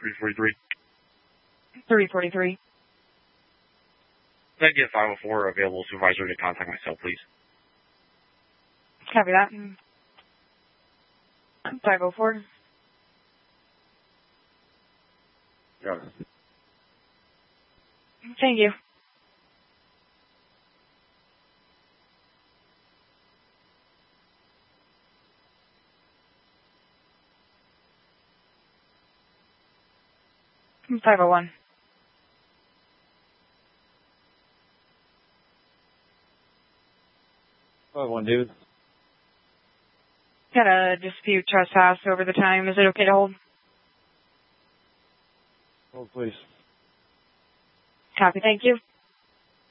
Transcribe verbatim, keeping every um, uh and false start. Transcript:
three forty-three. three forty-three. Can I get five oh four available supervisor to contact myself, please? Copy that. five oh four. Got it. Thank you. five oh one. five oh one, David. Got a dispute trespass over the time. Is it okay to hold? Hold, please. Copy. Thank you.